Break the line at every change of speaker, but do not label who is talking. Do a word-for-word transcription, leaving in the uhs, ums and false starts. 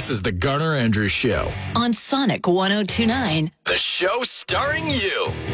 This is the Garner Andrews Show
on Sonic one oh two point nine.
The show starring you.